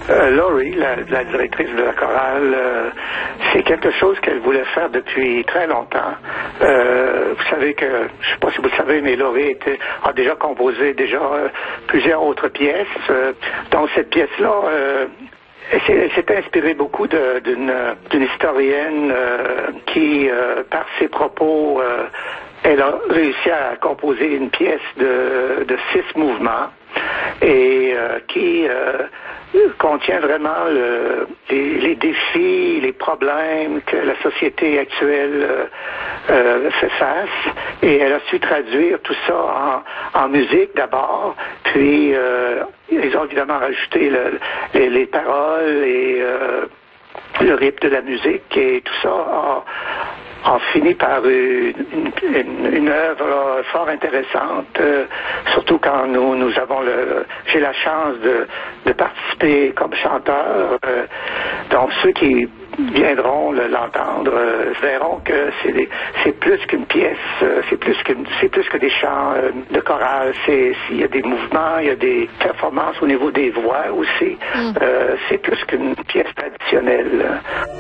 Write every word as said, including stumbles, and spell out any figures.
Euh, Laurie, la, la directrice de la chorale, euh, c'est quelque chose qu'elle voulait faire depuis très longtemps. Euh, vous savez que, je ne sais pas si vous le savez, mais Laurie était, a déjà composé déjà euh, plusieurs autres pièces. Euh, donc cette pièce-là, euh, elle s'est inspirée beaucoup d'une d'une historienne euh, qui, euh, par ses propos, euh, elle a réussi à composer une pièce de, de six mouvements et euh, qui euh, contient vraiment le, les, les défis, les problèmes que la société actuelle euh, euh, fait face. Et elle a su traduire tout ça en, en musique d'abord, puis euh, ils ont évidemment rajouté le, les, les paroles et euh, le rythme de la musique et tout ça a, a fini par une, une, une œuvre fort intéressante, euh, surtout quand nous, nous avons le, j'ai la chance de, de participer comme chanteur. Euh, donc ceux qui viendront l'entendre euh, verront que c'est c'est plus qu'une pièce, euh, c'est plus que c'est plus que des chants euh, de chorale. C'est il y a des mouvements, il y a des performances au niveau des voix aussi. Mm. Euh, c'est plus qu'une pièce traditionnelle.